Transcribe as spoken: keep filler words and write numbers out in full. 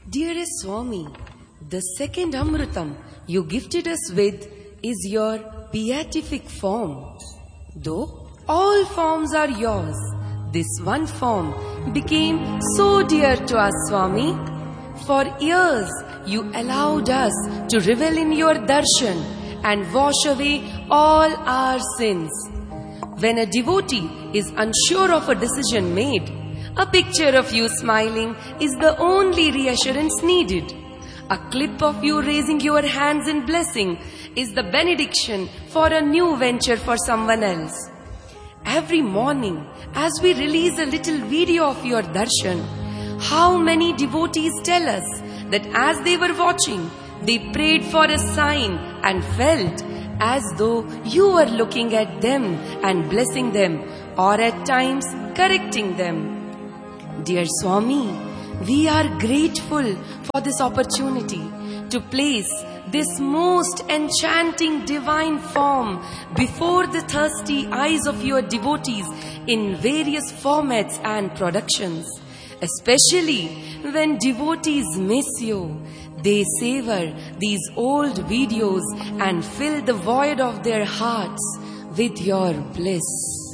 Dearest Swami, the second Amrutam you gifted us with is your beatific form. Though all forms are yours, this one form became so dear to us, Swami. For years you allowed us to revel in your darshan and wash away all our sins. When a devotee is unsure of a decision made, a picture of you smiling is the only reassurance needed. A clip of you raising your hands in blessing is the benediction for a new venture for someone else. Every morning, as we release a little video of your darshan, how many devotees tell us that as they were watching, they prayed for a sign and felt as though you were looking at them and blessing them, or at times correcting them. Dear Swami, we are grateful for this opportunity to place this most enchanting divine form before the thirsty eyes of your devotees in various formats and productions. Especially when devotees miss you, they savor these old videos and fill the void of their hearts with your bliss.